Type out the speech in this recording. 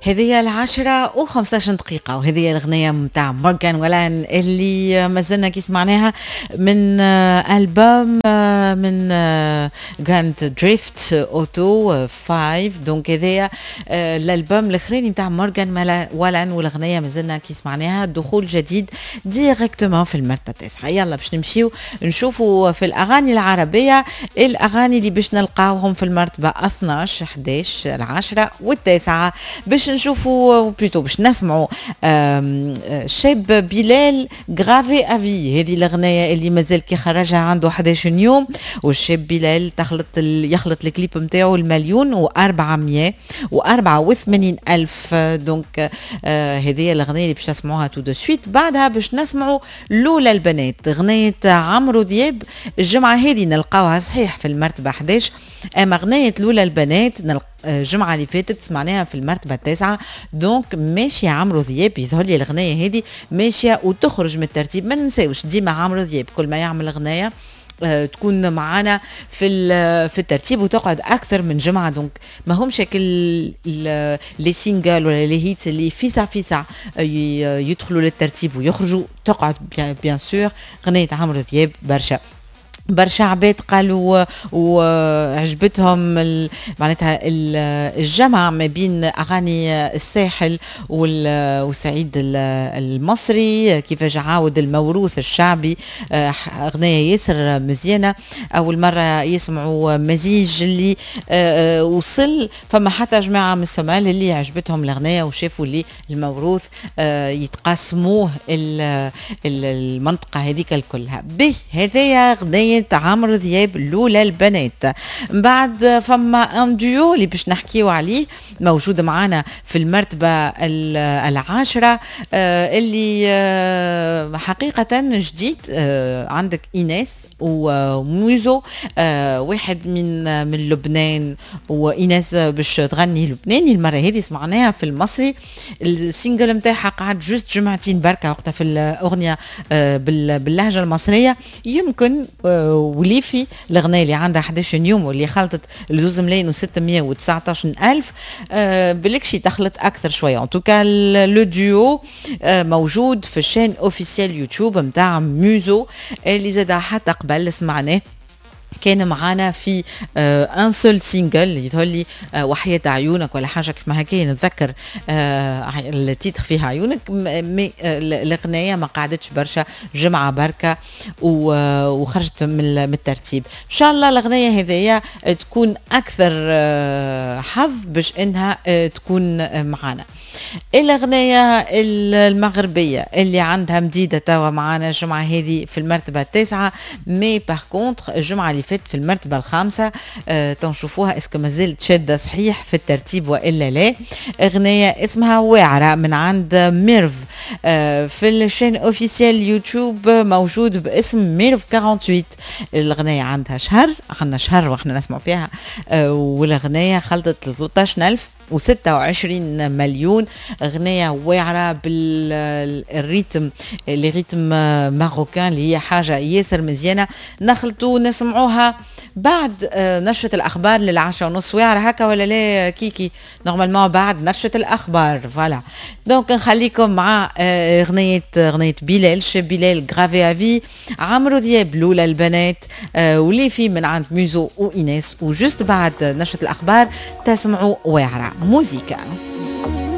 هذه 10:15 وهذه الأغنية متاع مورغان ولان اللي ما زلنا كي سمعناها من ألبوم من جراند دريفت أوتو 5. دونك هذايا الألبوم الأخراني متاع مورغان ولان والأغنية ما زلنا كي سمعناها دخول جديد ديريكتومون في المرتبة التاسعة. يلا باش نمشيو نشوفوا في الأغاني العربية الأغاني اللي باش نلقاوهم في المرتبة 12 11 10 والتاسعة. باش نشوفوا بلوتو باش نسمعوا شاب بلال غرافي افي، هذه الاغنيه اللي مازال كي خرجها عنده 11 يوم. والشاب بلال يخلط الكليب نتاعو المليون و484 الف. دونك هذه الاغنيه اللي باش نسمعوها تو دو سويت. بعدها باش نسمعوا لولا البنات، اغنيه عمرو دياب. الجمعه هذه نلقاوها صحيح في المرتبه 11، اما اغنيه لولا البنات الجمعة اللي فاتت سمعناها في المرتبة التاسعة. دونك ماشية عمرو دياب، يظهر لي الأغنية هذه ماشية وتخرج من الترتيب. ما ننساوش ديما عمرو دياب كل ما يعمل أغنية تكون معانا في الترتيب وتقعد اكثر من جمعه. دونك ما هم شكل لي سينجل ولا لي هيت اللي فيسع يدخلوا للترتيب ويخرجوا، تقعد بيان سور غنية عمرو دياب برشا عباد قالوا وعجبتهم معناتها الجمع ما بين اغاني الساحل وسعيد المصري، كيفاش عاود الموروث الشعبي. اغنيه ياسر مزيانه، اول مره يسمعوا مزيج اللي وصل. فما حتى جماعه من الصومال اللي عجبتهم الاغنيه وشافوا اللي الموروث يتقاسموه المنطقه هذيك الكلها. به هذايا غنية عمرو دياب لولا البنات. بعد فما ان ديو اللي باش نحكيو عليه موجود معنا في المرتبة 10 اللي حقيقة جديد. عندك إيناس وموزو، واحد من لبنان، وإيناس باش تغني لبناني المرة هذه سمعناها في المصري. السينجل متاعها قعد جوست جمعتين بركة وقتها في الأغنية باللهجة المصرية. يمكن وليفي الأغنية اللي عندها 11 يوم واللي خلطت 2,619 ألف بلكشي تخلط أكثر شوية. ان توكا لو ديو موجود في الشين اوفيسيال يوتيوب متاع موزو اللي زادها حتى قبل سمعناه. كان معانا في ان سول سينجل يظهر لي وحياة عيونك ولا حاجه كيف ما هكا نتذكر التيتر فيها عيونك. الاغنيه ما قعدتش برشا جمعه بركه وخرجت من الترتيب. ان شاء الله الاغنيه هذيا تكون اكثر حظ باش انها تكون معانا. الاغنيه المغربيه اللي عندها مديده توا معانا الجمعه هذه في المرتبه التاسعه، مي باغ كونتر الجمعه اللي فاتت في المرتبه الخامسه. تنشوفوها اسكو مازالت شاده صحيح في الترتيب والا لا. اغنيه اسمها واعره من عند ميرف في الشين اوفيسيال يوتيوب موجود باسم ميرف 48. الاغنيه عندها شهر واحنا نسمع فيها، والاغنيه خلطت 13,000 و26 مليون. اغنيه واعره بالريتم ماروكان اللي هي حاجه ياسر مزيانه. نخلطوا نسمعوها بعد نشرة الاخبار لل10:30 واعره هكا ولا لا كيكي؟ نورمالمون بعد نشرة الاخبار. فوالا دونك نخليكم مع اغنيه بلال، شاب بلال غرافي افي، عمرو دياب لولا البنات، وليفي من عند موزو وايناس. وجست بعد نشرة الاخبار تسمعوا واعره موسيقى.